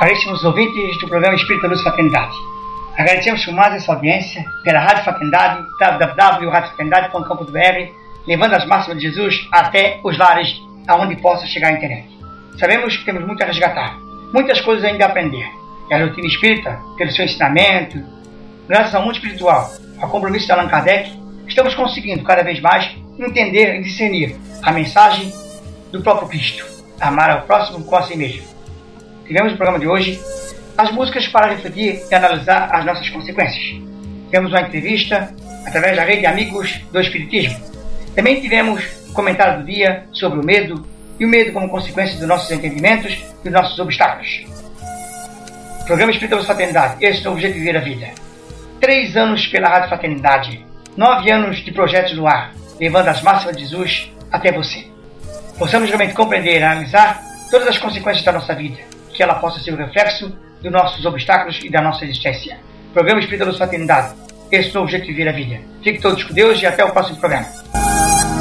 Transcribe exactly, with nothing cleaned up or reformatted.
Caríssimos ouvintes do programa Espírita Luz Fraternidade, agradecemos por mais essa audiência pela Rádio Fraternidade, w w w ponto rádio fraternidade ponto com ponto b r, levando as máximas de Jesus até os lares aonde possa chegar a internet. Sabemos que temos muito a resgatar, muitas coisas ainda a aprender. E a doutrina espírita, pelo seu ensinamento, graças ao mundo espiritual, ao compromisso de Allan Kardec, estamos conseguindo cada vez mais entender e discernir a mensagem do próprio Cristo, amar ao próximo como a si mesmo. Tivemos no programa de hoje as músicas para refletir e analisar as nossas consequências. Tivemos uma entrevista através da rede de amigos do Espiritismo. Também tivemos um comentário do dia sobre o medo e o medo como consequência dos nossos entendimentos e dos nossos obstáculos. Programa Espírita Luz Fraternidade, esse é o jeito de viver a vida. Três anos pela Rádio Fraternidade, nove anos de projetos no ar, levando as máximas de Jesus até você. Possamos realmente compreender e analisar todas as consequências da nossa vida, que ela possa ser o reflexo dos nossos obstáculos e da nossa existência. Programa Espírita Luz Fraternidade, esse é o novo jeito de viver a vida. Fiquem todos com Deus e até o próximo programa.